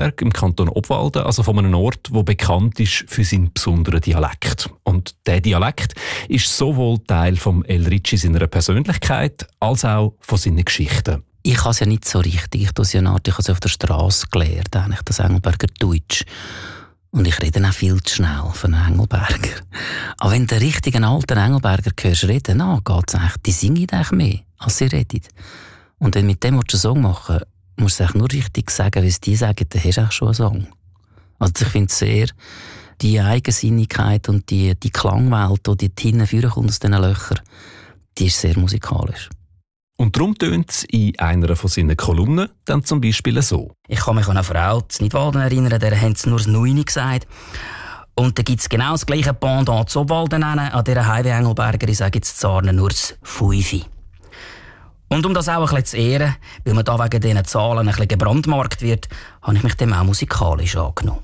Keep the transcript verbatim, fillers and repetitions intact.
Engelberg im Kanton Obwalden, also von einem Ort, der bekannt ist für seinen besonderen Dialekt. Und der Dialekt ist sowohl Teil vom El Ricci seiner Persönlichkeit, als auch von seinen Geschichten. Ich kann es ja nicht so richtig. Ich tue es ja nach, ich habe es auf der Straße gelernt, eigentlich, das Engelberger Deutsch. Und ich rede auch viel zu schnell für einen Engelberger. Aber wenn du den richtigen alten Engelberger hörst reden, dann geht's eigentlich, die singen eigentlich mehr, als sie reden. Und wenn du mit dem einen Song machen willst, musst du es nur richtig sagen, wie es die sagen, dann hast du eigentlich schon einen Song. Also ich finde sehr, die Eigensinnigkeit und die, die Klangwelt, die hinten vorkommt aus diesen Löchern, die ist sehr musikalisch. Und darum tönt es in einer von seinen Kolumnen dann zum Beispiel so. Ich kann mich an eine Frau in Nidwalden erinnern, der haben sie nur das Neune gesagt. Und da gibt es genau das gleiche Pendant zu Obwalden, an dieser Highway Engelberger, ich sage jetzt zu Arne nur das Fünfi. Und um das auch ein bisschen zu ehren, weil man da wegen diesen Zahlen ein bisschen gebrandmarkt wird, habe ich mich dem auch musikalisch angenommen.